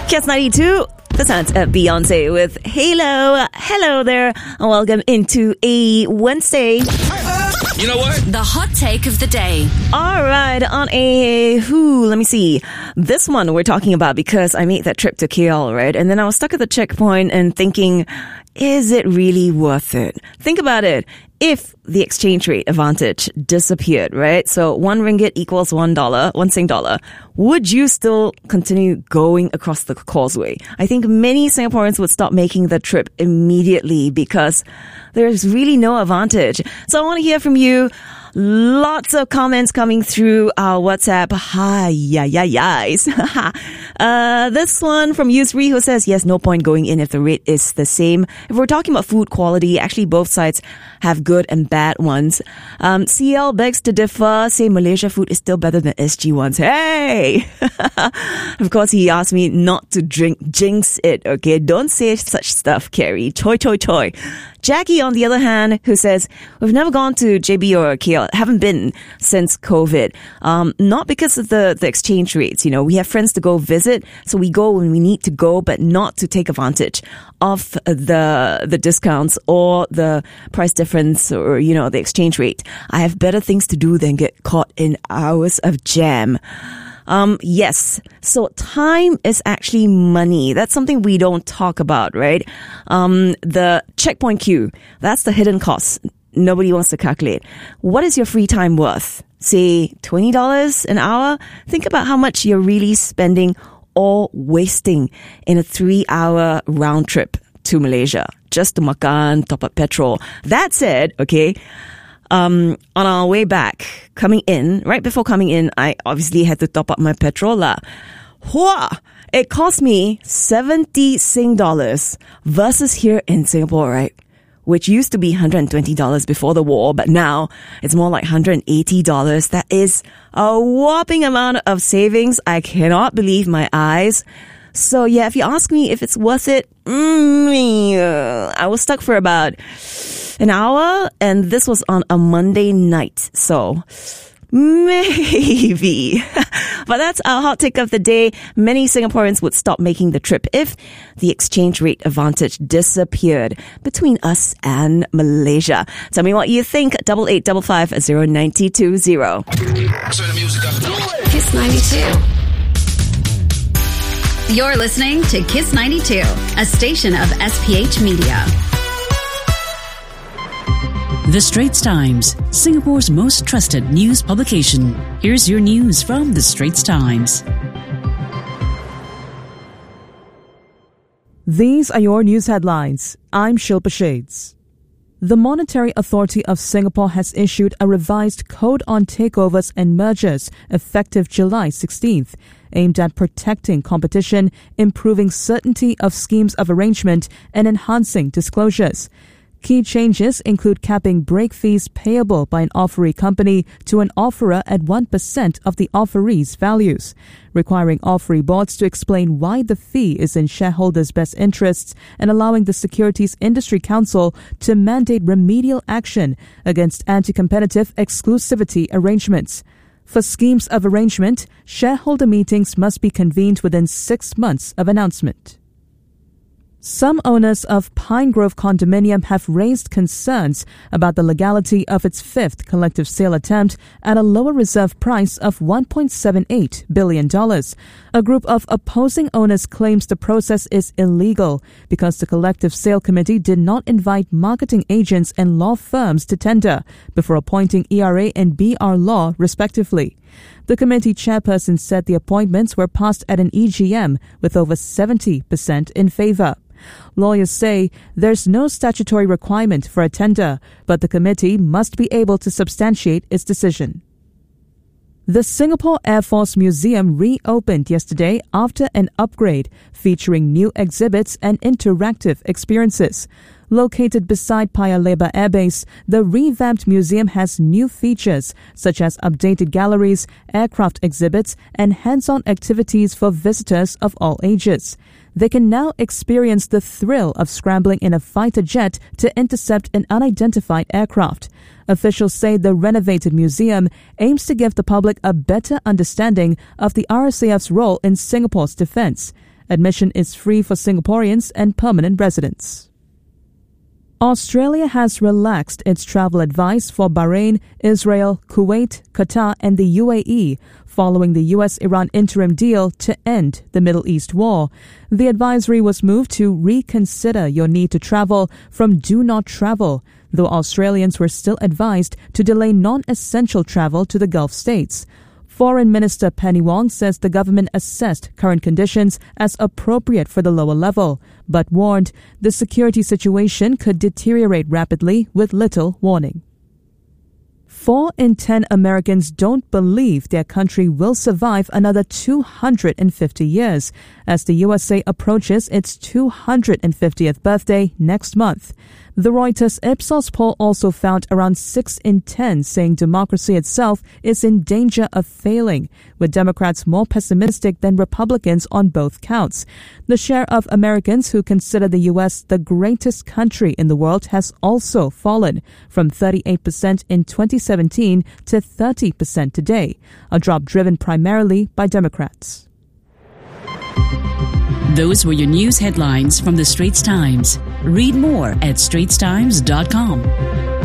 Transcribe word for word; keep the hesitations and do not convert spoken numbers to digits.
Kiss ninety-two. The sounds of Beyonce with Halo. Hello there, and welcome into a Wednesday. You know what? The hot take of the day. All right, on a who? Let me see. This one we're talking about because I made that trip to K L, right? And then I was stuck at the checkpoint and thinking, is it really worth it? Think about it. If the exchange rate advantage disappeared, right? So one ringgit equals one dollar, one Sing dollar. Would you still continue going across the causeway? I think many Singaporeans would stop making the trip immediately because there's really no advantage. So I want to hear from you. Lots of comments coming through our WhatsApp. Hi, yeah, yeah, yes. uh, this one from Yusri who says, yes, no point going in if the rate is the same. If we're talking about food quality, actually both sides have good and bad ones. Um, C L begs to differ, say Malaysia food is still better than S G ones. Hey! Of course, he asked me not to drink, jinx it, okay? Don't say such stuff, Carrie. Choi, choi, choi. Jackie, on the other hand, who says, we've never gone to J B or K L, haven't been since COVID. Um, not because of the, the exchange rates. You know, we have friends to go visit, so we go when we need to go, but not to take advantage of the, the discounts or the price difference or, you know, the exchange rate. I have better things to do than get caught in hours of jam. Um, yes. So time is actually money. That's something we don't talk about, right? Um, the checkpoint queue, that's the hidden cost. Nobody wants to calculate. What is your free time worth? Say twenty dollars an hour? Think about how much you're really spending or wasting in a three hour round trip to Malaysia just to makan, top up petrol. That said, okay, Um, on our way back, coming in, right before coming in, I obviously had to top up my petrol lah. Whoa! It cost me seventy Sing dollars versus here in Singapore, right? Which used to be one hundred twenty dollars before the war, but now it's more like one hundred eighty dollars. That is a whopping amount of savings. I cannot believe my eyes. So yeah, if you ask me if it's worth it, mm, I was stuck for about an hour, and this was on a Monday night, so maybe. But that's our hot take of the day. Many Singaporeans would stop making the trip if the exchange rate advantage disappeared between us and Malaysia. Tell me what you think. Double eight double five zero nine two zero. Turn the music up. Kiss ninety-two. You're listening to Kiss ninety-two, a station of S P H Media. The Straits Times, Singapore's most trusted news publication. Here's your news from The Straits Times. These are your news headlines. I'm Shilpa Shades. The Monetary Authority of Singapore has issued a revised Code on Takeovers and Mergers effective July sixteenth, aimed at protecting competition, improving certainty of schemes of arrangement, and enhancing disclosures. Key changes include capping break fees payable by an offeree company to an offerer at one percent of the offeree's values, requiring offeree boards to explain why the fee is in shareholders' best interests, and allowing the Securities Industry Council to mandate remedial action against anti-competitive exclusivity arrangements. For schemes of arrangement, shareholder meetings must be convened within six months of announcement. Some owners of Pine Grove Condominium have raised concerns about the legality of its fifth collective sale attempt at a lower reserve price of one point seven eight billion dollars. A group of opposing owners claims the process is illegal because the collective sale committee did not invite marketing agents and law firms to tender before appointing E R A and B R Law, respectively. The committee chairperson said the appointments were passed at an E G M with over seventy percent in favour. Lawyers say there's no statutory requirement for a tender, but the committee must be able to substantiate its decision. The Singapore Air Force Museum reopened yesterday after an upgrade featuring new exhibits and interactive experiences. Located beside Paya Lebar Air Base, the revamped museum has new features such as updated galleries, aircraft exhibits, and hands-on activities for visitors of all ages. They can now experience the thrill of scrambling in a fighter jet to intercept an unidentified aircraft. Officials say the renovated museum aims to give the public a better understanding of the R S A F's role in Singapore's defence. Admission is free for Singaporeans and permanent residents. Australia has relaxed its travel advice for Bahrain, Israel, Kuwait, Qatar and the U A E following the U S Iran interim deal to end the Middle East war. The advisory was moved to reconsider your need to travel from do not travel, though Australians were still advised to delay non-essential travel to the Gulf states. Foreign Minister Penny Wong says the government assessed current conditions as appropriate for the lower level, but warned the security situation could deteriorate rapidly with little warning. Four in ten Americans don't believe their country will survive another two hundred fifty years as the U S A approaches its two hundred fiftieth birthday next month. The Reuters Ipsos poll also found around six in ten saying democracy itself is in danger of failing, with Democrats more pessimistic than Republicans on both counts. The share of Americans who consider the U S the greatest country in the world has also fallen from thirty-eight percent in twenty seventeen to thirty percent today, a drop driven primarily by Democrats. Those were your news headlines from the Straits Times. Read more at straits times dot com.